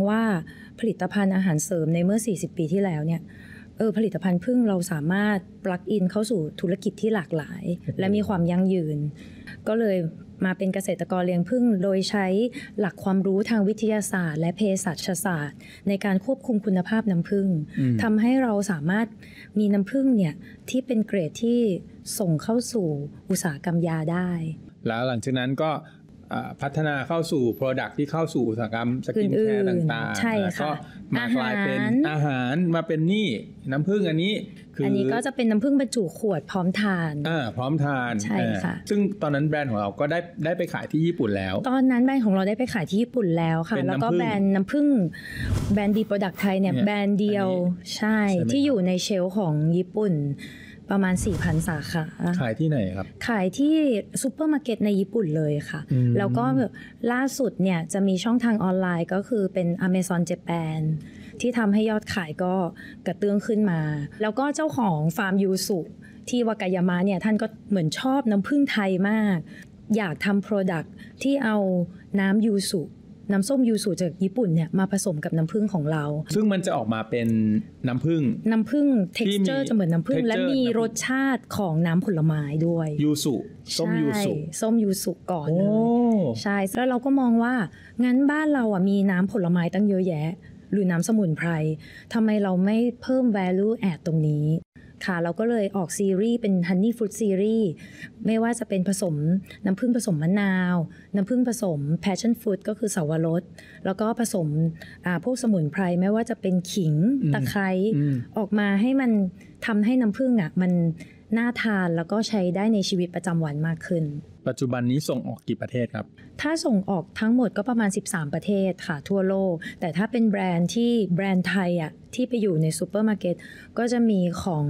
ว่าผลิตภัณฑ์อาหารเสริมในเมื่อ40ปีที่แล้วเนี่ยผลิตภัณฑ์ผึ้งเราสามารถปลักอินเข้าสู่ธุรกิจที่หลากหลายและมีความยั่งยืนก็เลยมาเป็นเกษตรกรเลี้ยงผึ้งโดยใช้หลักความรู้ทางวิทยาศาสตร์และเภสัชศาสตร์ในการควบคุมคุณภาพน้ำผึ้งทำให้เราสามารถมีน้ำผึ้งเนี่ยที่เป็นเกรดที่ส่งเข้าสู่อุตสาหกรรมยาได้แล้วหลังจากนั้นก็พัฒนาเข้าสู่ Product ที่เข้าสู่อุตสาหกรรมสกินแคร์ต่างๆแล้วก็มากลายเป็นอาหารมาเป็นนี่น้ำผึ้งอันนี้ก็จะเป็นน้ำผึ้งบรรจุขวดพร้อมทานพร้อมทานใช่ค่ะซึ่งตอนนั้นแบรนด์ของเราก็ได้ไปขายที่ญี่ปุ่นแล้วตอนนั้นแบรนด์ของเราได้ไปขายที่ญี่ปุ่นแล้วค่ะแล้วก็แบรนด์น้ำผึ้งแบรนด์ดีโปรดักต์ไทยเนี่ยแบรนด์เดียวใช่ที่อยู่ในเชลฟ์ของญี่ปุ่นประมาณ 4,000 สาขาขายที่ไหนครับขายที่ซุปเปอร์มาร์เก็ตในญี่ปุ่นเลยค่ะแล้วก็ล่าสุดเนี่ยจะมีช่องทางออนไลน์ก็คือเป็น Amazon Japan ที่ทำให้ยอดขายก็กระเตื้องขึ้นมาแล้วก็เจ้าของฟาร์มยูสุที่วากายามะเนี่ยท่านก็เหมือนชอบน้ำผึ้งไทยมากอยากทำโปรดักต์ที่เอาน้ำยูสุน้ำส้มยูสุจากญี่ปุ่นเนี่ยมาผสมกับน้ำผึ้งของเราซึ่งมันจะออกมาเป็นน้ำผึ้ง texture จะเหมือนน้ำผึ้งและมีรสชาติของน้ำผลไม้ด้วยยูสุส้มยูสุก่อนเลยใช่แล้วเราก็มองว่างั้นบ้านเราอ่ะมีน้ำผลไม้ตั้งเยอะแยะหรือน้ำสมุนไพรทำไมเราไม่เพิ่ม value add ตรงนี้ค่ะเราก็เลยออกซีรีส์เป็น Honey Fruit Series ไม่ว่าจะเป็นผสมน้ำผึ้งผสมมะนาวน้ำผึ้งผสม Passion Fruit ก็คือเสาวรสแล้วก็ผสมพวกสมุนไพรไม่ว่าจะเป็นขิงตะไคร้ออกมาให้มันทำให้น้ำผึ้งมันน่าทานแล้วก็ใช้ได้ในชีวิตประจำวันมากขึ้นปัจจุบันนี้ส่งออกกี่ประเทศครับถ้าส่งออกทั้งหมดก็ประมาณ13ประเทศค่ะทั่วโลกแต่ถ้าเป็นแบรนด์ไทยที่ไปอยู่ในซูเปอร์มาร์เก็ตก็จะมีของ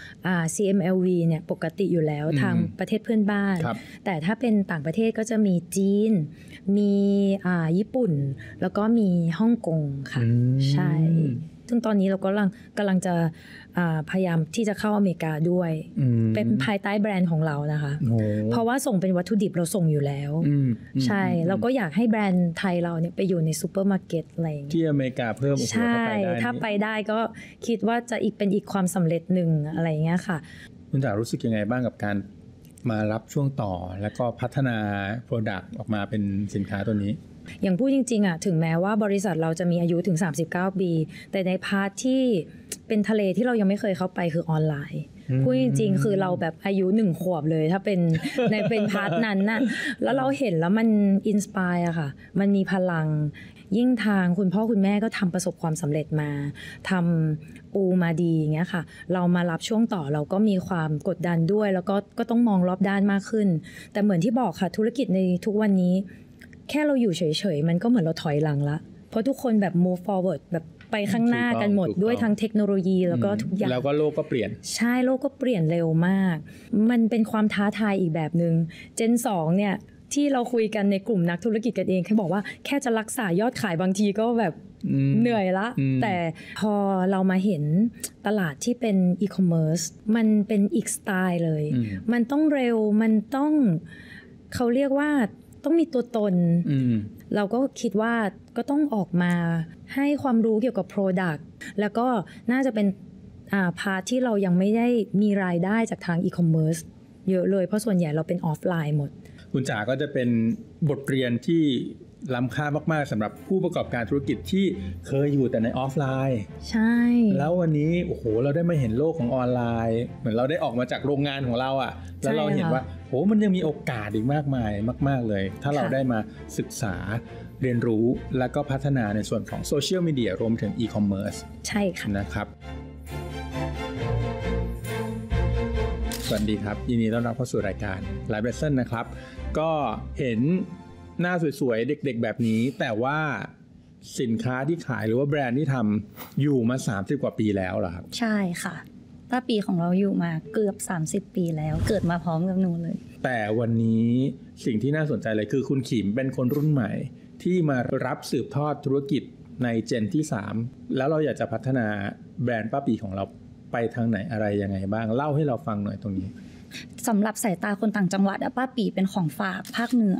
CMLV เนี่ยปกติอยู่แล้วทางประเทศเพื่อนบ้านแต่ถ้าเป็นต่างประเทศก็จะมีจีนมีญี่ปุ่นแล้วก็มีฮ่องกงค่ะใช่ซึ่งตอนนี้เราก็กำลังจะพยายามที่จะเข้าอเมริกาด้วยเป็นภายใต้แบรนด์ของเรานะคะเพราะว่าส่งเป็นวัตถุดิบเราส่งอยู่แล้วใช่เราก็อยากให้แบรนด์ไทยเราเนี่ยไปอยู่ในซูเปอร์มาร์เก็ตอะไรที่อเมริกาเพิ่มใช่ถ้าไปได้ก็คิดว่าจะเป็นอีกความสำเร็จหนึ่งอะไรเงี้ยค่ะคุณจ๋ารู้สึกยังไงบ้างกับการมารับช่วงต่อแล้วก็พัฒนา Product ออกมาเป็นสินค้าตัวนี้อย่างพูดจริงๆถึงแม้ว่าบริษัทเราจะมีอายุถึง39ปีแต่ในพาร์ทที่เป็นทะเลที่เรายังไม่เคยเข้าไปคือออนไลน์พูดจริงๆคือเราแบบอายุ1 ขวบเลยถ้าเป็นในเป็นพาร์ทนั้นน่ะแล้วเราเห็นแล้วมันอินสไปร์อะค่ะมันมีพลังยิ่งทางคุณพ่อคุณแม่ก็ทำประสบความสำเร็จมาทำปูมาดีอย่างเงี้ยค่ะเรามารับช่วงต่อเราก็มีความกดดันด้วยแล้วก็ต้องมองรอบด้านมากขึ้นแต่เหมือนที่บอกค่ะธุรกิจในทุกวันนี้แค่เราอยู่เฉยๆมันก็เหมือนเราถอยหลังละเพราะทุกคนแบบ move forward แบบไปข้างหน้ากันหมดด้วยทั้งเทคโนโลยีแล้วก็ทุกอย่างแล้วก็โลกก็เปลี่ยนใช่โลกก็เปลี่ยนเร็วมากมันเป็นความท้าทายอีกแบบนึง Gen 2เนี่ยที่เราคุยกันในกลุ่มนักธุรกิจกันเองแค่บอกว่าแค่จะรักษายอดขายบางทีก็แบบเหนื่อยละแต่พอเรามาเห็นตลาดที่เป็นอีคอมเมิร์ซมันเป็นอีกสไตล์เลยมันต้องเร็วมันต้องเขาเรียกว่าต้องมีตัวตนเราก็คิดว่าก็ต้องออกมาให้ความรู้เกี่ยวกับ Product แล้วก็น่าจะเป็นพาร์ทที่เรายังไม่ได้มีรายได้จากทาง e-commerce เยอะเลยเพราะส่วนใหญ่เราเป็นออฟไลน์หมดคุณจ๋าก็จะเป็นบทเรียนที่ล้ำค่ามากๆสำหรับผู้ประกอบการธุรกิจที่เคยอยู่แต่ในออฟไลน์ใช่แล้ววันนี้โอ้โหเราได้มาเห็นโลกของออนไลน์เหมือนเราได้ออกมาจากโรงงานของเราอะแล้วเราเห็นว่าโหมันยังมีโอกาสอีกมากมายมากๆเลยถ้าเราได้มาศึกษาเรียนรู้แล้วก็พัฒนาในส่วนของโซเชียลมีเดียรวมถึงอีคอมเมิร์ซใช่ค่ะนะครับสวัสดีครับยินดีต้อนรับเข้าสู่รายการ Live Lesson นะครับก็เห็นหน้าสวยๆเด็กๆแบบนี้แต่ว่าสินค้าที่ขายหรือว่าแบรนด์ที่ทำอยู่มา30กว่าปีแล้วเหรอครับใช่ค่ะป้าปีของเราอยู่มาเกือบ30ปีแล้วเกิดมาพร้อมกับหนูเลยแต่วันนี้สิ่งที่น่าสนใจเลยคือคุณขิมเป็นคนรุ่นใหม่ที่มารับสืบทอดธุรกิจในเจนที่3แล้วเราอยากจะพัฒนาแบรนด์ป้าปีของเราไปทางไหนอะไรยังไงบ้างเล่าให้เราฟังหน่อยตรงนี้สำหรับสายตาคนต่างจังหวัดป้าปีเป็นของฝากภาคเหนือ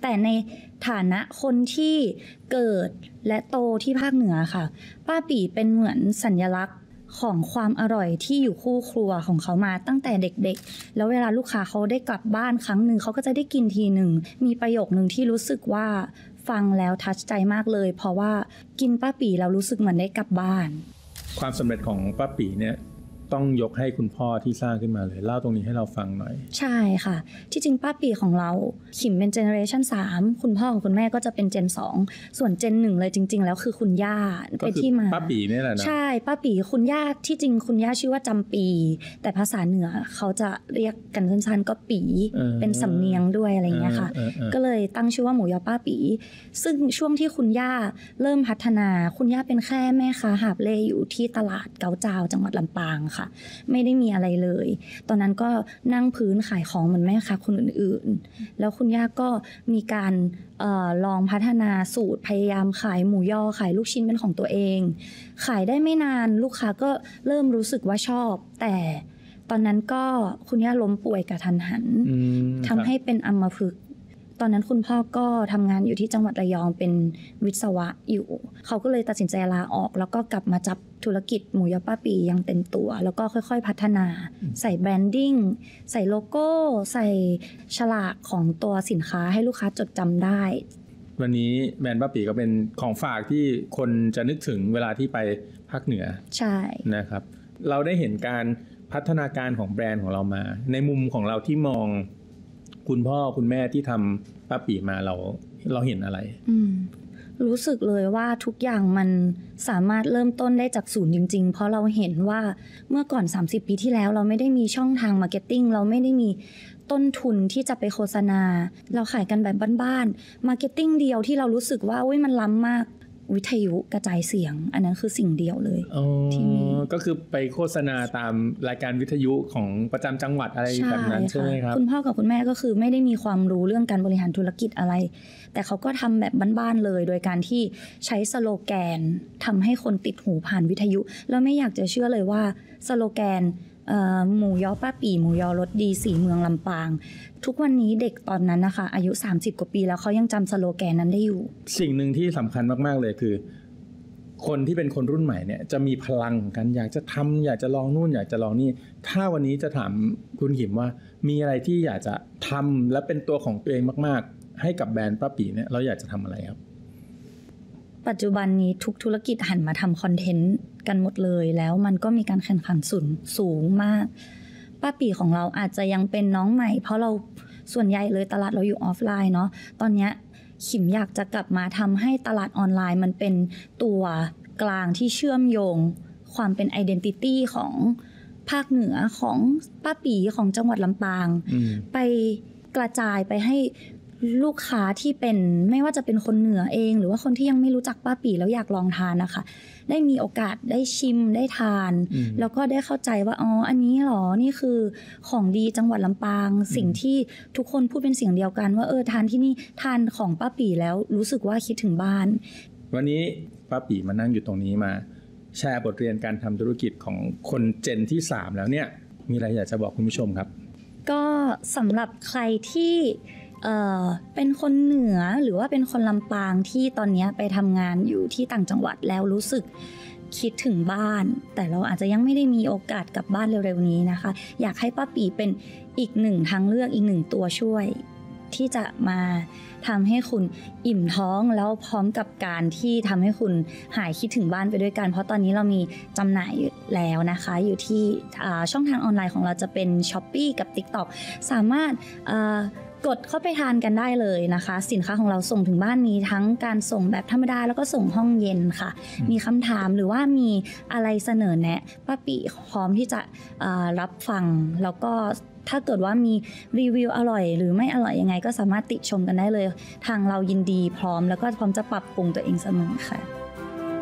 แต่ในฐานะคนที่เกิดและโตที่ภาคเหนือค่ะป้าปี่เป็นเหมือนสัญลักษณ์ของความอร่อยที่อยู่คู่ครัวของเขามาตั้งแต่เด็กๆแล้วเวลาลูกค้าเขาได้กลับบ้านครั้งหนึ่งเขาก็จะได้กินทีหนึ่งมีประโยคนึงที่รู้สึกว่าฟังแล้วทัชใจมากเลยเพราะว่ากินป้าปี่แล้วรู้สึกเหมือนได้กลับบ้านความสำเร็จของป้าปี่เนี่ยต้องยกให้คุณพ่อที่สร้างขึ้นมาเลยเล่าตรงนี้ให้เราฟังหน่อยใช่ค่ะที่จริงป้าปี่ของเราขิมเป็นเจเนอเรชัน3คุณพ่อของคุณแม่ก็จะเป็นเจน2ส่วนเจน1เลยจริงๆแล้วคือคุณย่าเป็นที่มาป้าปี่นี่แหละนะใช่ป้าปี่คุณย่าที่จริงคุณย่าชื่อว่าจำปีแต่ภาษาเหนือเขาจะเรียกกันสั้นๆก็ปีเป็นสำเนียงด้วยอะไรเงี้ยค่ะก็เลยตั้งชื่อว่าหมูยอป้าปี่ซึ่งช่วงที่คุณย่าเริ่มพัฒนาคุณย่าเป็นแค่แม่ค้าหาบเล่อยู่ที่ตลาดเกาจาวจังหวัดลำปางค่ะไม่ได้มีอะไรเลยตอนนั้นก็นั่งพื้นขายของเหมือนแม่ค้าคนอื่นๆแล้วคุณย่าก็มีการลองพัฒนาสูตรพยายามขายหมูยอขายลูกชิ้นเป็นของตัวเองขายได้ไม่นานลูกค้าก็เริ่มรู้สึกว่าชอบแต่ตอนนั้นก็คุณย่าล้มป่วยกระทันหันทำให้เป็นอัมพฤกษ์ตอนนั้นคุณพ่อก็ทำงานอยู่ที่จังหวัดระยองเป็นวิศวะอยู่เขาก็เลยตัดสินใจลาออกแล้วก็กลับมาจับธุรกิจหมูยอป้าปี่ยังเต็มตัวแล้วก็ค่อยๆพัฒนาใส่แบรนดิ้งใส่โลโก้ใส่ฉลากของตัวสินค้าให้ลูกค้าจดจำได้วันนี้แบรนด์ป้าปี่ก็เป็นของฝากที่คนจะนึกถึงเวลาที่ไปภาคเหนือใช่นะครับเราได้เห็นการพัฒนาการของแบรนด์ของเรามาในมุมของเราที่มองคุณพ่อคุณแม่ที่ทำป้าปี่มาเราเห็นอะไรรู้สึกเลยว่าทุกอย่างมันสามารถเริ่มต้นได้จากศูนย์จริงๆเพราะเราเห็นว่าเมื่อก่อน30ปีที่แล้วเราไม่ได้มีช่องทางมาร์เก็ตติ้งเราไม่ได้มีต้นทุนที่จะไปโฆษณาเราขายกันแบบบ้านๆมาร์เก็ตติ้งเดียวที่เรารู้สึกว่าอุ๊ยมันล้ำมากวิทยุกระจายเสียงอันนั้นคือสิ่งเดียวเลยที่มีก็คือไปโฆษณาตามรายการวิทยุของประจำจังหวัดอะไรแบบนั้นใช่ไหมครับคุณพ่อกับคุณแม่ก็คือไม่ได้มีความรู้เรื่องการบริหารธุรกิจอะไรแต่เขาก็ทำแบบบ้านๆเลยโดยการที่ใช้สโลแกนทำให้คนติดหูผ่านวิทยุแล้วไม่อยากจะเชื่อเลยว่าสโลแกนหมูยอป้าปี่หมูยอรสดี4เมืองลำปางทุกวันนี้เด็กตอนนั้นนะคะอายุ30กว่าปีแล้วเขายังจำสโลแกนนั้นได้อยู่สิ่งหนึ่งที่สำคัญมากๆเลยคือคนที่เป็นคนรุ่นใหม่เนี่ยจะมีพลังกันอยากจะทำอยากจะลองนู่นอยากจะลองนี่ถ้าวันนี้จะถามคุณขิมว่ามีอะไรที่อยากจะทำและเป็นตัวของตัวเองมากๆให้กับแบรนด์ป้าปี่เนี่ยเราอยากจะทำอะไรครับปัจจุบันนี้ทุกธุรกิจหันมาทำคอนเทนต์กันหมดเลยแล้วมันก็มีการแข่งขันสูงมากป้าปี่ของเราอาจจะยังเป็นน้องใหม่เพราะเราส่วนใหญ่เลยตลาดเราอยู่ออฟไลน์เนาะตอนนี้ขิมอยากจะกลับมาทำให้ตลาดออนไลน์มันเป็นตัวกลางที่เชื่อมโยงความเป็น identity ของภาคเหนือของป้าปี่ของจังหวัดลำปางไปกระจายไปให้ลูกค้าที่เป็นไม่ว่าจะเป็นคนเหนือเองหรือว่าคนที่ยังไม่รู้จักป้าปี่แล้วอยากลองทานนะคะได้มีโอกาสได้ชิมได้ทานแล้วก็ได้เข้าใจว่าอ๋ออันนี้หรอนี่คือของดีจังหวัดลำปางสิ่งที่ทุกคนพูดเป็นเสียงเดียวกันว่าทานที่นี่ทานของป้าปี่แล้วรู้สึกว่าคิดถึงบ้านวันนี้ป้าปี่มานั่งอยู่ตรงนี้มาแชร์บทเรียนการทำธุรกิจของคนเจนที่3แล้วเนี่ยมีอะไรอยากจะบอกคุณผู้ชมครับก็สำหรับใครที่เป็นคนเหนือหรือว่าเป็นคนลำปางที่ตอนนี้ไปทำงานอยู่ที่ต่างจังหวัดแล้วรู้สึกคิดถึงบ้านแต่เราอาจจะยังไม่ได้มีโอกาสกลับบ้านเร็วๆนี้นะคะอยากให้ป้าปี่เป็นอีก1ทางเลือกอีก1ตัวช่วยที่จะมาทำให้คุณอิ่มท้องแล้วพร้อมกับการที่ทำให้คุณหายคิดถึงบ้านไปด้วยกันเพราะตอนนี้เรามีจำหน่ายแล้วนะคะอยู่ที่ช่องทางออนไลน์ของเราจะเป็น Shopee กับ TikTok สามารถกดเข้าไปทานกันได้เลยนะคะสินค้าของเราส่งถึงบ้านมีทั้งการส่งแบบธรรมดาแล้วก็ส่งห้องเย็นค่ะมีคำถามหรือว่ามีอะไรเสนอแนะป้าปี่พร้อมที่จะรับฟังแล้วก็ถ้าเกิดว่ามีรีวิวอร่อยหรือไม่อร่อยยังไงก็สามารถติชมกันได้เลยทางเรายินดีพร้อมแล้วก็พร้อมจะปรับปรุงตัวเองเสมอค่ะ